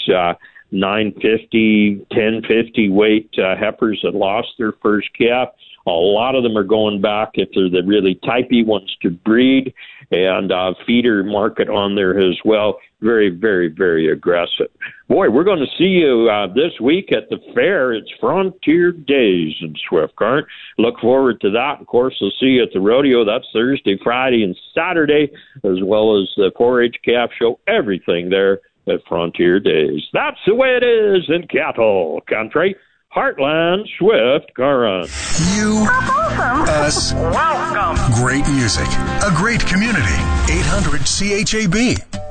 950, 1050 weight heifers that lost their first calf. A lot of them are going back if they're the really typey ones to breed, and feeder market on there as well. Very, very, very aggressive. Boy, we're going to see you this week at the fair. It's Frontier Days in Swift Current. Look forward to that. Of course, we'll see you at the rodeo. That's Thursday, Friday, and Saturday, as well as the 4-H calf show. Everything there at Frontier Days. That's the way it is in cattle country. Heartland Swift Current. You, us, welcome. Great music, a great community. 800 CHAB.